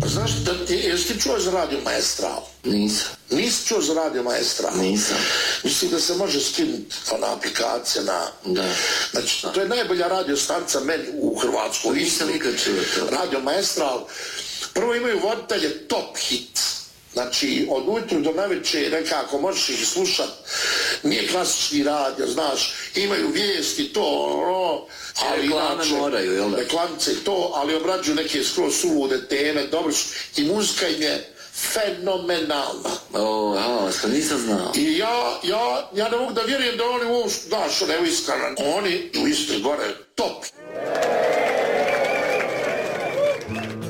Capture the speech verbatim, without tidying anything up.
Znaš, da ti, jesi ti čuo za Radio Maestral? Nisam. Nisi čuo za Radio Maestral? Nisam. Mislim da se može skinuti ona aplikacija na... Da. Znači, to je najbolja radio stanica meni u Hrvatskoj. Nisam nikad čuo to. Radio Maestral. Prvo imaju voditelje top hit. Znači, od ujutru do navečer nekako možeš ih slušat. Nije klasični radio, znaš, imaju vijesti, to, ono, ali reklame inače, moraju, jel da? Reklamice i to, ali obrađuju neke skroz sulude teme, dobro su. I muzika im je fenomenalna. O, a, što nisam znao. I ja, ja, ja ne mogu da vjerujem da oni uopšte, znaš, ne iskreno, oni u Istri gore top.